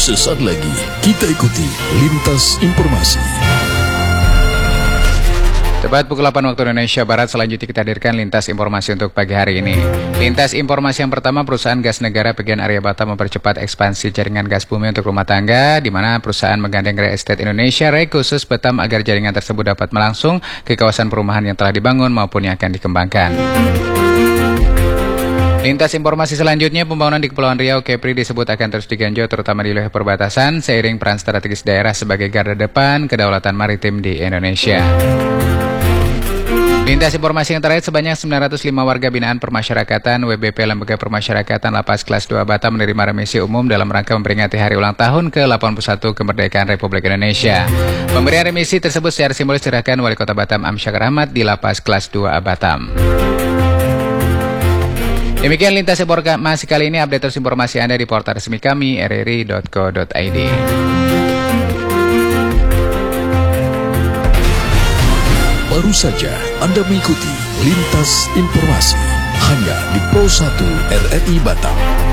Sesaat lagi kita ikuti Lintas Informasi. Tepat pukul 8 waktu Indonesia Barat, selanjutnya kita hadirkan Lintas Informasi untuk pagi hari ini. Lintas Informasi yang pertama, perusahaan gas negara bagian Arya Batam mempercepat ekspansi jaringan gas bumi untuk rumah tangga, di mana perusahaan menggandeng Real Estate Indonesia REI khusus Batam agar jaringan tersebut dapat melangsung ke kawasan perumahan yang telah dibangun maupun yang akan dikembangkan. Lintas informasi selanjutnya, pembangunan di Kepulauan Riau Kepri disebut akan terus digenjot terutama di wilayah perbatasan seiring peran strategis daerah sebagai garda depan kedaulatan maritim di Indonesia. Lintas informasi yang terakhir, sebanyak 905 warga binaan permasyarakatan WBP Lembaga Permasyarakatan Lapas Kelas 2 Batam menerima remisi umum dalam rangka memperingati hari ulang tahun ke-81 kemerdekaan Republik Indonesia. Pemberian remisi tersebut secara simbolis diserahkan Wali Kota Batam Amsyakar Ahmad di Lapas Kelas 2 Batam. Demikian Lintas Informasi kali ini. Update terus informasi Anda di portal resmi kami rri.co.id. Baru saja Anda mengikuti Lintas Informasi hanya di Pro 1 RRI Batam.